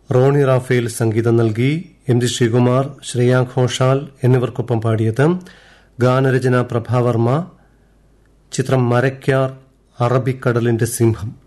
Roni Rafale സംഗീതം നൽകി. M G Sreekumar, Shreya Ghoshal എന്നിവർക്കൊപ്പം പാടിയത്. ഗാനരചന പ്രഭാവർമ്മ. ചിത്രം മരയ്ക്കാർ, അറബിക്കടലിന്റെ സിംഹം.